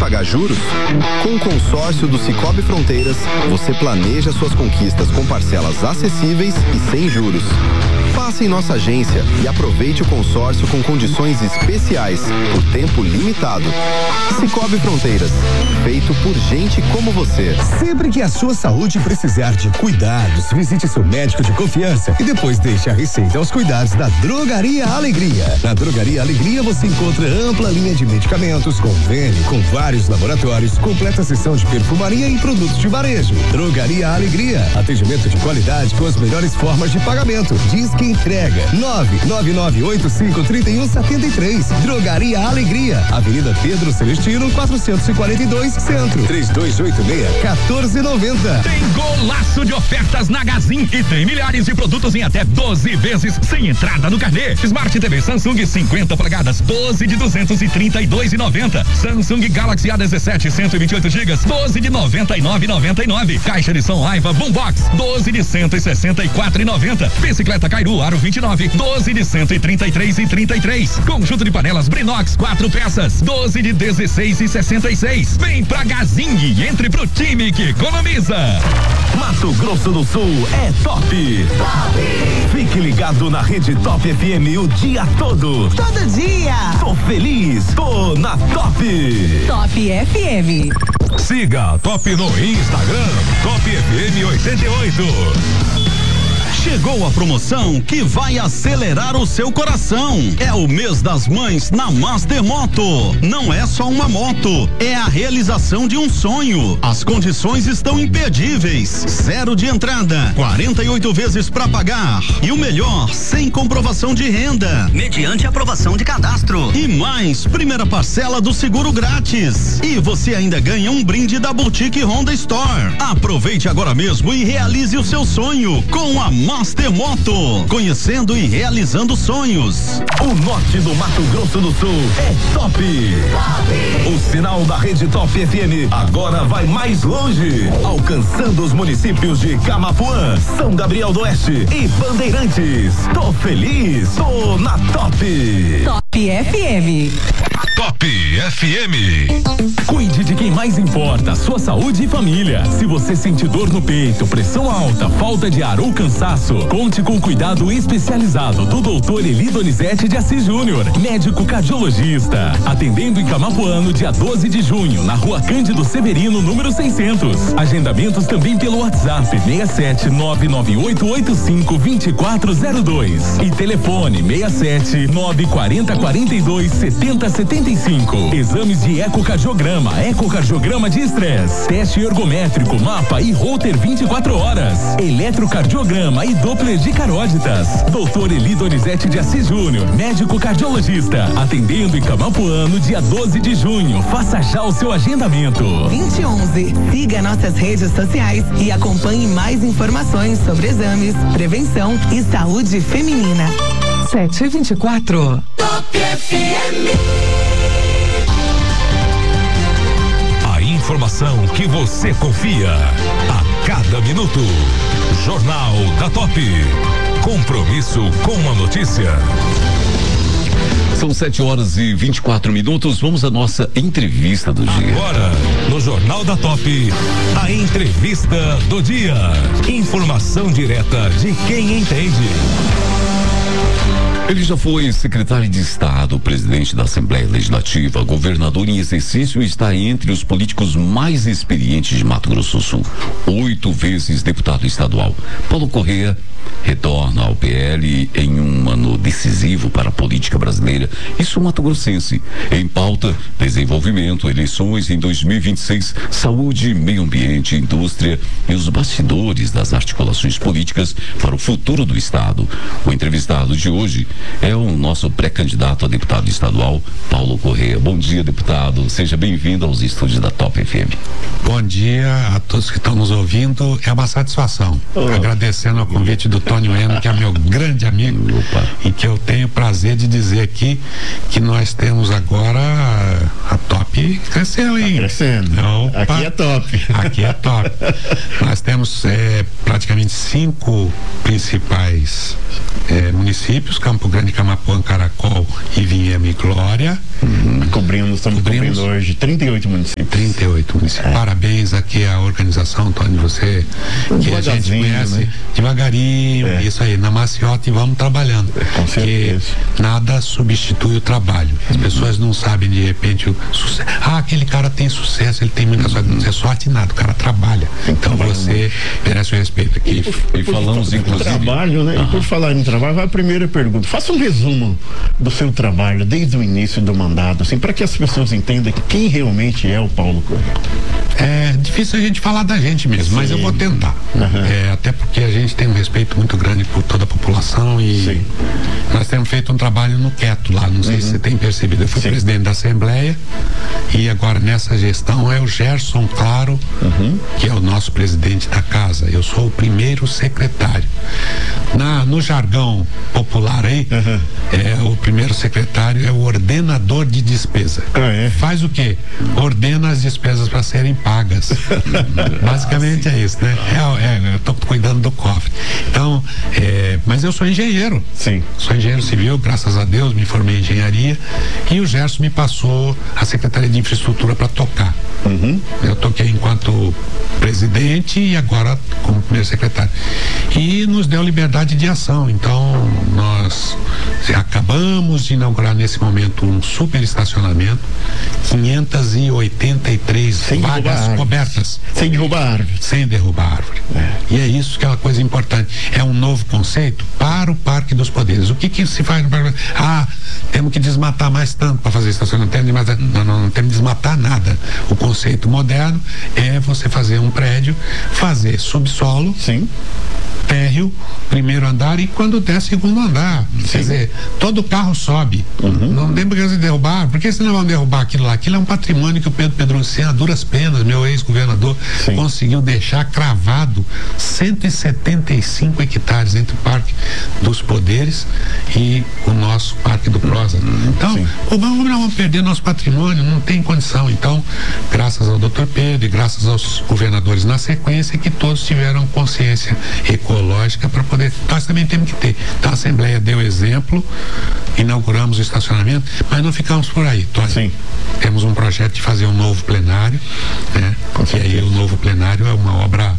pagar juros? Com o consórcio do Sicoob Fronteiras, você planeja suas conquistas com parcelas acessíveis e sem juros. Faça em nossa agência e aproveite o consórcio com condições especiais por tempo limitado. Sicoob Fronteiras, feito por gente como você. Sempre que a sua saúde precisar de cuidados, visite seu médico de confiança e depois deixe a receita aos cuidados da Drogaria Alegria. Na Drogaria Alegria você encontra ampla linha de medicamentos, convênio com vários laboratórios, completa seção de perfumaria e produtos de varejo. Drogaria Alegria, atendimento de qualidade com as melhores formas de pagamento. Diz que entrega 999853173. Drogaria Alegria, Avenida Pedro Celestino 442 Centro, 3286-1490. Tem golaço de ofertas na Gazin e tem milhares de produtos em até 12 vezes sem entrada no carnê. Smart TV Samsung 50 polegadas 12 de 232,90. Samsung Galaxy A17 128 GB 12 de 99,99. Caixa de som Aiva Boombox 12 de 164,90. Bicicleta Cairu Aro 29 12 de 133,33. Conjunto de panelas Brinox 4 peças 12 de 16,66. Vem pra Gazin e entre pro time que economiza. Mato Grosso do Sul é top. Fique ligado na Rede Top FM o dia todo. Todo dia. Tô feliz, tô na Top. Top FM. Siga a Top no Instagram, Top FM 88. Chegou a promoção que vai acelerar o seu coração. É o mês das mães na Master Moto. Não é só uma moto, é a realização de um sonho. As condições estão imperdíveis. 0 de entrada, 48 vezes para pagar. E o melhor, sem comprovação de renda, mediante aprovação de cadastro. E mais, primeira parcela do seguro grátis. E você ainda ganha um brinde da Boutique Honda Store. Aproveite agora mesmo e realize o seu sonho com a Master Moto, conhecendo e realizando sonhos. O norte do Mato Grosso do Sul é top. O sinal da Rede Top FM agora vai mais longe, alcançando os municípios de Camapuã, São Gabriel do Oeste e Bandeirantes. Tô feliz, tô na Top. Top FM. Top FM. Cuide de quem mais importa, sua saúde e família. Se você sentir dor no peito, pressão alta, falta de ar ou cansaço, conte com cuidado especializado do Dr. Eli Donizete de Assis Júnior, médico cardiologista. Atendendo em Camapuã no dia 12 de junho, na Rua Cândido Severino, número 600. Agendamentos também pelo WhatsApp 67998852402 e telefone 67-940-42-7075. Exames de ecocardiograma, ecocardiograma de estresse, teste ergométrico, mapa e Holter 24 horas, eletrocardiograma e Doppler de carótidas. Doutor Eli Donizete de Assis Júnior, médico cardiologista, atendendo em Camapuã no dia 12 de junho. Faça já o seu agendamento. 2011. Siga nossas redes sociais e acompanhe mais informações sobre exames, prevenção e saúde feminina. 7h24. Top FM. A informação que você confia a cada minuto. Jornal da Top. Compromisso com a notícia. São 7h24. Vamos à nossa entrevista do dia. Agora, no Jornal da Top, a entrevista do dia. Informação direta de quem entende. Ele já foi secretário de Estado, presidente da Assembleia Legislativa, governador em exercício e está entre os políticos mais experientes de Mato Grosso do Sul. 8 vezes deputado estadual. Paulo Correa retorna ao PL em um ano decisivo para a política brasileira e sul-mato-grossense. Em pauta, desenvolvimento, eleições em 2026, saúde, meio ambiente, indústria e os bastidores das articulações políticas para o futuro do Estado. O entrevistado de hoje é o nosso pré-candidato a deputado estadual, Paulo Correa. Bom dia, deputado. Seja bem-vindo aos estúdios da Top FM. Bom dia a todos que estão nos ouvindo. É uma satisfação. Agradecendo ao convite do Tônio Eno, que é meu grande amigo. E que eu tenho o prazer de dizer aqui que nós temos agora a Top crescendo, hein? Tá crescendo. Opa. Aqui é top. Aqui é top. Nós temos praticamente 5 principais municípios: Campo Grande, Camapuã, Caracol, Ivinhema e Glória. Estamos cobrindo hoje 38 municípios. 38 municípios. Parabéns aqui à organização, Tony, você que a gente conhece, né? Devagarinho, isso aí, na maciota, e vamos trabalhando. Com certeza. Porque nada substitui o trabalho. As pessoas não sabem de repente o sucesso. Aquele cara tem sucesso, ele tem muita sorte. Não é sorte nada, o cara trabalha. Então você merece o respeito aqui. E falamos inclusive trabalho, né? E por falar em trabalho, vai a primeira pergunta. Faça um resumo do seu trabalho desde o início do mandato, assim, para que as pessoas entendam quem realmente é o Paulo Correa. É difícil a gente falar da gente mesmo, mas eu vou tentar. Até porque a gente tem um respeito muito grande por toda a população e nós temos feito um trabalho no quieto lá, não sei se você tem percebido. Eu fui presidente da Assembleia e agora nessa gestão é o Gerson Claro, que é o nosso presidente da casa. Eu sou o primeiro secretário. No jargão popular aí, o primeiro secretário é o ordenador de despesa. Faz o quê? Ordena as despesas para serem pagas. Basicamente é isso, né? Eu tô cuidando do cofre. Então, mas eu sou engenheiro. Sim. Sou engenheiro civil, graças a Deus, me formei em engenharia e o Gerson me passou a Secretaria de Infraestrutura para tocar. Eu toquei enquanto presidente e agora como primeiro secretário. E nos deu liberdade de ação. Então, nós acabamos de inaugurar nesse momento um super estacionamento, 583 vagas cobertas. Sem derrubar árvore. Sem derrubar árvore. E é isso que é uma coisa importante. É um novo conceito para o Parque dos Poderes. O que se faz no Parque? Temos que desmatar mais tanto para fazer estacionamento. Não temos que desmatar nada. O conceito moderno é você fazer um prédio, fazer subsolo, térreo, primeiro andar e quando der segundo andar. Quer dizer, todo carro sobe. Não tem por que se derrubar. Por que vocês não vão derrubar aquilo lá? Aquilo é um patrimônio que o Pedro Pedroncini, a duras penas, meu ex-governador, conseguiu deixar cravado 175 hectares entre o Parque dos Poderes e o nosso Parque do Prosa. Então, vamos perder nosso patrimônio, não tem condição. Então, graças ao Dr. Pedro e graças aos governadores na sequência, que todos tiveram consciência ecológica para poder. Nós também temos que ter. Então a Assembleia deu exemplo, inauguramos o estacionamento, mas não ficamos por aí, Tony. Temos um projeto de fazer um novo plenário, né? E aí o novo plenário é uma obra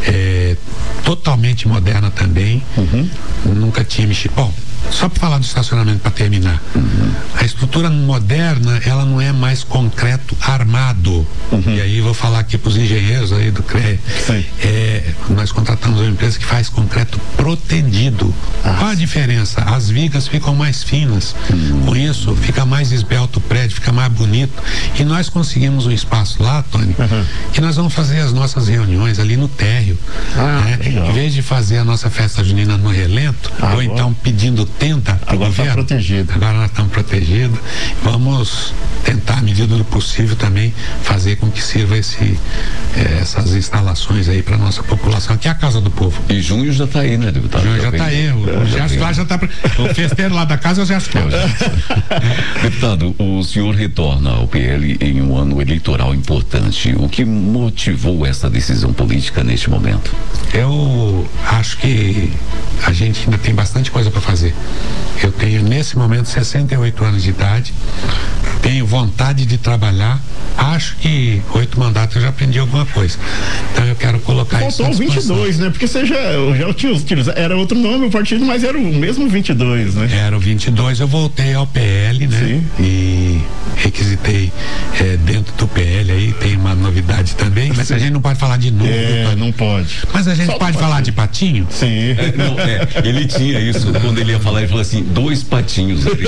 totalmente moderna também. Nunca tinha mexido. Bom, só para falar do estacionamento para terminar, a estrutura moderna ela não é mais concreto armado. E aí vou falar aqui para os engenheiros aí do CREA. Nós contratamos uma empresa que faz concreto protendido. Qual a diferença? As vigas ficam mais finas, com isso fica mais esbelto o prédio, fica mais bonito. E nós conseguimos um espaço lá, Tony, que nós vamos fazer as nossas reuniões ali no térreo, né? Em vez de fazer a nossa festa junina no relento, ou então pedindo tenta. Agora está protegido. Agora nós estamos protegidos. Vamos tentar, à medida do possível, também fazer com que sirva essas instalações aí para nossa população, que é a Casa do Povo. E junho já está aí, né, deputado? Junho já está aí. O Gerson lá já está. O festeiro lá da casa já está. Deputado, o senhor retorna ao PL em um ano eleitoral importante. O que motivou essa decisão política neste momento? Eu acho que a gente ainda tem bastante coisa para fazer. Eu tenho nesse momento 68 anos de idade, tenho vontade de trabalhar, acho que 8 mandatos eu já aprendi alguma coisa, então eu quero colocar isso. Faltou 22, né? Porque você já era outro nome o partido, mas era o mesmo 22, né? Era o 22, eu voltei ao PL, né? E requisitei dentro do PL aí, tem uma novidade também, mas a gente não pode falar de novo. Não pode. Mas a gente pode falar de patinho? Sim. Ele tinha isso, quando ele ia falar, ele falou assim, 2 patinhos. 5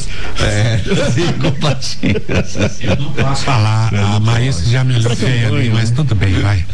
patinhos. Eu não posso falar, mas isso já me feia ali, mas tudo bem, vai.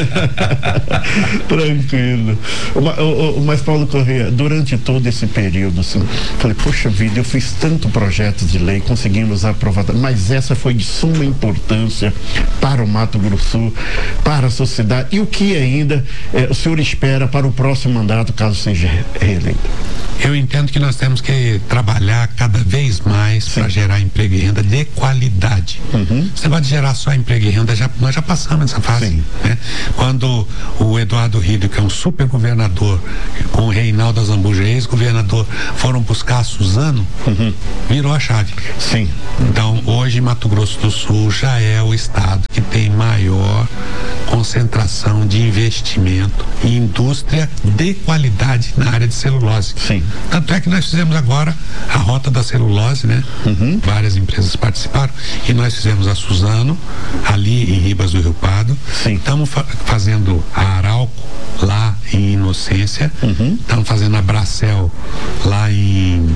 Tranquilo. Mas Paulo Correa, durante todo esse período, assim, falei, poxa vida, eu fiz tanto projeto de lei, conseguimos aprovar, mas essa foi de suma importância para o o Mato Grosso do Sul, para a sociedade, e o que ainda o senhor espera para o próximo mandato, caso seja reeleito? Eu entendo que nós temos que trabalhar cada vez mais para gerar emprego e renda de qualidade. Você pode gerar só emprego e renda, nós já passamos essa fase. Né? Quando o Eduardo Rido, que é um super governador, com o Reinaldo Azambuja, ex-governador, foram buscar a Suzano, virou a chave. Sim. Então, hoje Mato Grosso do Sul já é o estado que tem maior concentração de investimento em indústria de qualidade na área de celulose. Sim. Tanto é que nós fizemos agora a rota da celulose, né? Várias empresas participaram e nós fizemos a Suzano ali em Ribas do Rio Pardo. Estamos fazendo a Arauco lá em Inocência. Estamos fazendo a Bracel lá em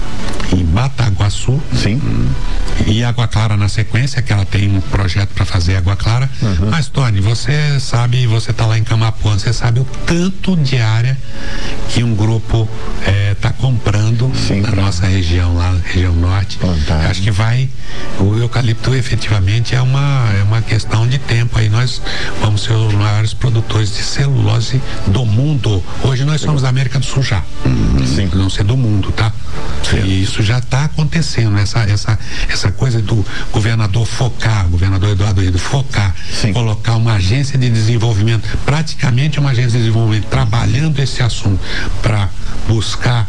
Bataguaçu. Sim. E Água Clara na sequência, que ela tem um projeto para fazer Água Clara. Mas, Tony, você sabe, você está lá em Camapuã, você sabe o tanto de área que um grupo está comprando na nossa região, lá região norte. Acho que o eucalipto efetivamente é uma questão de tempo. Aí nós vamos ser os maiores produtores de celulose do mundo. Hoje nós somos da América do Sul já. Não ser do mundo, tá? E isso já está acontecendo, essa coisa do governador focar, o governador Eduardo Rido focar, colocar uma agência de desenvolvimento, praticamente uma agência de desenvolvimento, trabalhando esse assunto para buscar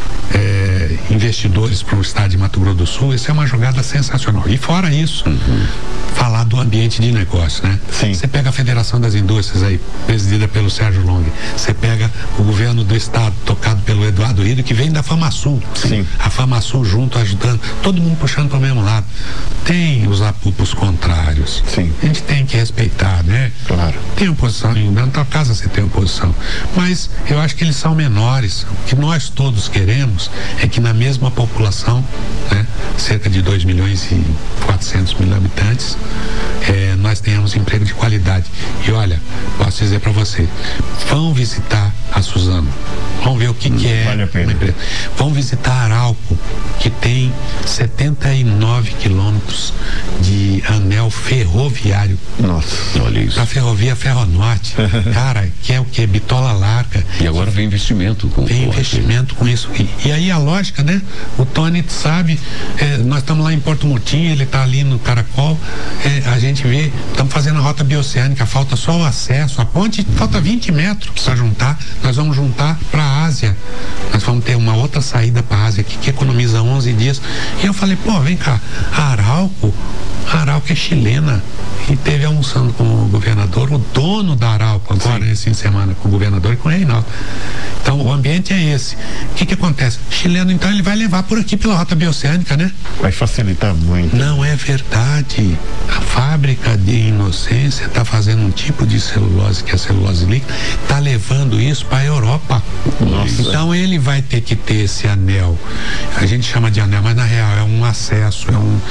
investidores para o estado de Mato Grosso do Sul. Isso é uma jogada sensacional. E fora isso, falar do ambiente de negócio, né? Você pega a Federação das Indústrias aí, presidida pelo Sérgio Long, você pega o governo do estado, tocado pelo Eduardo Rido, que vem da FamaSul. A FamaSul junto, ajudando, todo mundo puxando para o mesmo lado. Tem os apupos contrários. A gente tem que respeitar, né? Claro. Tem oposição, na tua casa você tem oposição, mas eu acho que eles são menores. O que nós todos queremos é que na mesma população, né, cerca de 2.400.000 habitantes, nós tenhamos emprego de qualidade. E olha, posso dizer para você, vão visitar a Suzano, vão ver o que é vale a pena. Uma empresa. Vão visitar a Arauco, que tem 79 quilômetros de anel ferroviário. Nossa, olha isso. A ferrovia Ferronorte, cara, que é o que? Bitola larga. E agora vem investimento com isso. E aí a lógica, né? O Tony sabe, nós estamos lá em Porto Murtinho, ele está ali no Caracol, a gente vê, estamos fazendo a rota bioceânica, falta só o acesso, a ponte falta 20 metros para juntar, nós vamos juntar para a Ásia, nós vamos ter uma outra saída para a Ásia que economiza 11 dias. E eu falei, vem cá, a Arauco é chilena, e teve almoçando com o governador, o dono da Arauco agora nesse fim de semana, com o governador e com o Reinaldo. Então o ambiente é esse. O que acontece? Chileno, então, ele vai levar por aqui pela rota bioceânica, né? Vai facilitar muito. Não é verdade. A fábrica de Inocência está fazendo um tipo de celulose, que é a celulose líquida, está levando isso para a Europa. Nossa. Então ele vai ter que ter esse anel. A gente chama de anel, mas na real é um acesso,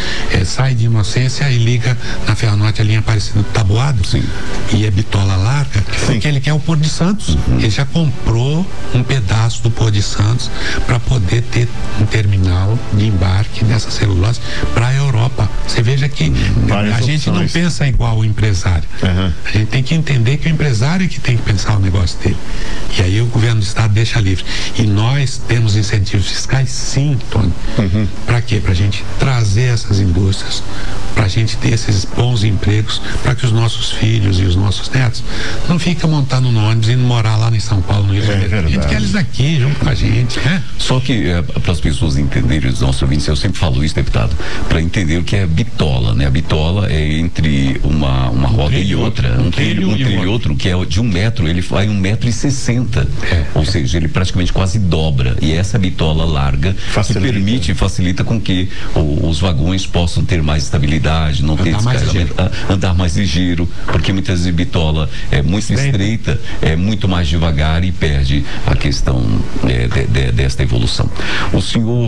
sai de Inocência e liga na Ferronorte, a linha Aparecida do Taboado. E é bitola larga, porque ele quer o Porto de Santos. Ele já comprou um pedaço do Porto de Santos para poder ter um terminal de embarque dessa celulose para a Europa. Você veja que a gente não pensa igual o empresário. A gente tem que entender que o empresário é que tem que pensar o negócio dele. E aí o governo do estado deixa livre. E nós temos incentivos fiscais, sim, Tony. Para quê? Para a gente trazer essas indústrias, para a gente ter esses bons empregos, para que os nossos filhos e os nossos netos não fiquem montando no ônibus e indo morar lá em São Paulo, no Rio de Janeiro. A gente quer eles aqui, junto com a gente, né? Só que para as pessoas entenderem, os nossos ouvintes, eu sempre falo isso, deputado, para entender o que é bitola, né? A bitola é entre uma roda e outra, um trilho e outro, que é de 1 metro, ele vai 1,60 m, ou seja, ele praticamente quase dobra, e essa bitola larga facilita com que os vagões possam ter mais estabilidade, não ter descarregamento, andar mais ligeiro, porque muitas vezes bitola é muito estreita, é muito mais devagar e perde a questão desta evolução. O senhor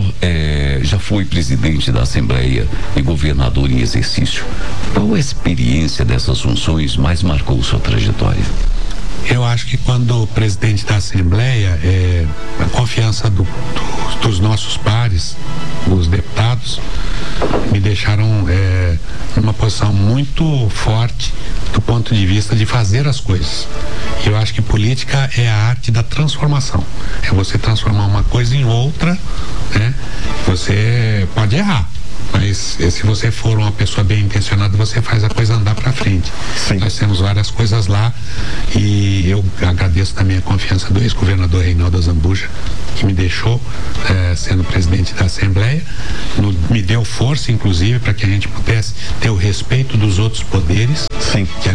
já foi presidente da Assembleia e governador em exercício. Qual a experiência dessas funções mais marcou sua trajetória? Eu acho que quando o presidente da Assembleia, a confiança dos nossos pares, os deputados, me deixaram numa posição muito forte do ponto de vista de fazer as coisas. Eu acho que política é a arte da transformação. É você transformar uma coisa em outra, né? Você pode errar, mas se você for uma pessoa bem intencionada, você faz a coisa andar para frente. Sim. Nós temos várias coisas lá e eu agradeço também a confiança do ex-governador Reinaldo Azambuja, que me deixou sendo presidente da Assembleia, me deu força, inclusive, para que a gente pudesse ter o respeito dos outros poderes. Sim. Que a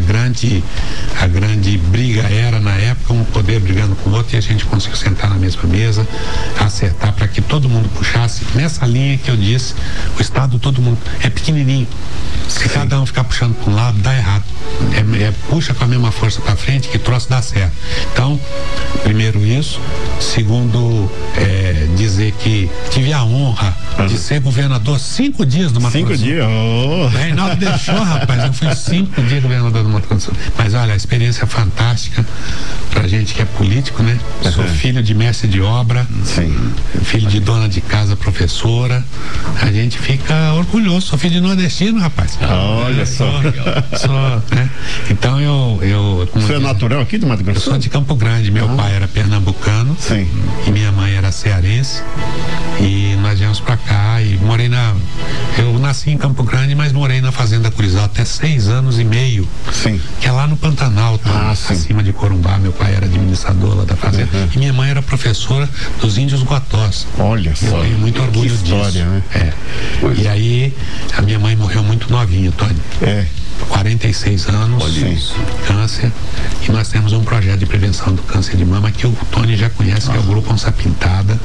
grande briga era, na época, um poder brigando com o outro, e a gente conseguiu sentar na mesma mesa, acertar para que todo mundo puxasse nessa linha que eu disse. O Estado, todo mundo é pequenininho. Se cada um ficar puxando para um lado, dá errado. Puxa com a mesma força para frente que o troço dá certo. Então, primeiro isso. Segundo, dizer que tive a honra de ser governador 5 dias do Mato Grosso. 5 dias? Oh. O Reinaldo deixou, rapaz. Eu fui 5 dias governador do Mato Grosso. Mas olha, a experiência fantástica pra gente que é político, né? Sou filho de mestre de obra, filho de dona de casa, professora. A gente fica orgulhoso. Sou filho de nordestino, rapaz. Olha só. Né? Então Você é natural aqui do Mato Grosso? Eu sou de Campo Grande. Meu pai era pernambucano. Sim. E minha mãe era cearense. E nós viemos pra cá e eu nasci em Campo Grande, mas morei na Fazenda Curizal até 6 anos e meio. Sim. Que é lá no Pantanal, acima de Corumbá. Meu pai era administrador lá da fazenda. E minha mãe era professora dos índios Guatós. Olha só. Eu tenho muito orgulho história, disso. Né? E aí, a minha mãe morreu muito novinha, Tony. 46 anos, câncer, e nós temos um projeto de prevenção do câncer de mama que o Tony já conhece, que é o Grupo Onça Pintada,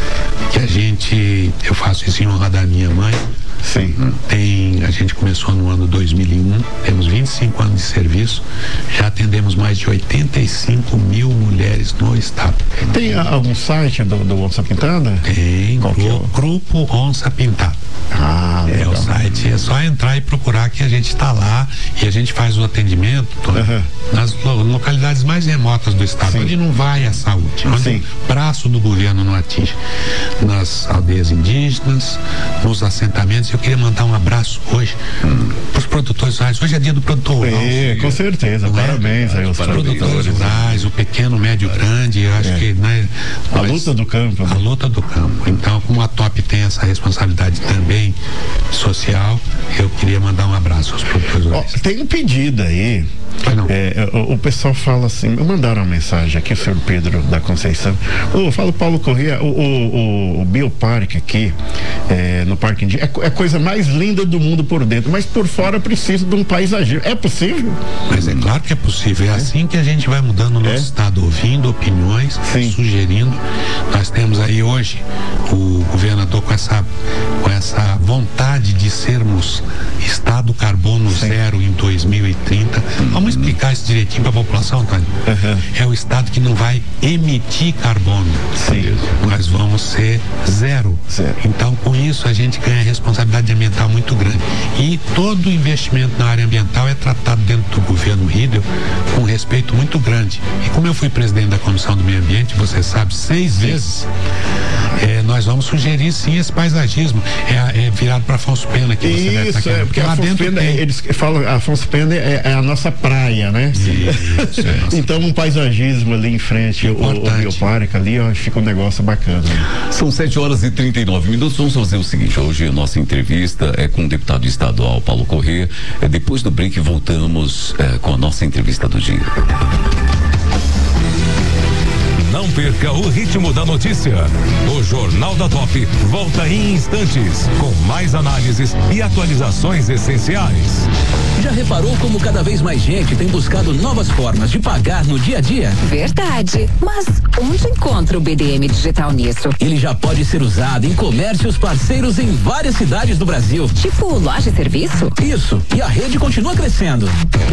que eu faço isso em honra da minha mãe. Sim. A gente começou no ano 2001, temos 25 anos de serviço, já atendemos mais de 85 mil mulheres no estado. Tem algum site do Onça Pintada? Tem, Grupo Onça Pintada. Legal. O site, é só entrar e procurar que a gente está lá e a gente faz o atendimento nas localidades mais remotas do estado, onde não vai a saúde, onde o braço do governo não atinge, nas aldeias indígenas, nos assentamentos. Eu queria mandar um abraço hoje para os produtores rurais. Hoje é dia do produtor rural. Com certeza, parabéns aí aos produtores rurais, o pequeno, médio, grande. Eu acho que a luta do campo. A luta do campo. Então, como a TOP tem essa responsabilidade também social, eu queria mandar um abraço aos produtores rurais. Tem um pedido aí. O pessoal fala assim, mandaram uma mensagem aqui, o senhor Pedro da Conceição. Fala o Paulo Corrêa, o Bioparque aqui no Parque Indígena é a coisa mais linda do mundo por dentro, mas por fora precisa de um paisagismo. É possível? Mas é claro que é possível. É assim que a gente vai mudando o nosso estado, ouvindo opiniões, sugerindo. Nós temos aí hoje o governador com essa vontade de sermos estado carbono zero em 2030. Vamos explicar isso direitinho para a população, Antônio. É o estado que não vai emitir carbono. Nós vamos ser zero. Então, com isso, a gente ganha responsabilidade ambiental muito grande. E todo investimento na área ambiental é tratado dentro do governo Riedel com respeito muito grande. E como eu fui presidente da Comissão do Meio Ambiente, você sabe, 6 vezes, nós vamos sugerir sim esse paisagismo. É virado para Afonso Pena que você deve estar querendo. Porque Afonso Pena, eles falam, Afonso Pena é a nossa praia, né? Então um paisagismo ali em frente, o Bioparque ali, fica um negócio bacana. São 7h39. Vamos fazer o seguinte, hoje a nossa entrevista é com o deputado estadual Paulo Corrêa. Depois do break voltamos com a nossa entrevista do dia. Não perca o ritmo da notícia. O Jornal da Top volta em instantes, com mais análises e atualizações essenciais. Já reparou como cada vez mais gente tem buscado novas formas de pagar no dia a dia? Verdade. Mas onde encontra o BDM Digital nisso? Ele já pode ser usado em comércios parceiros em várias cidades do Brasil. Tipo loja e serviço? Isso. E a rede continua crescendo.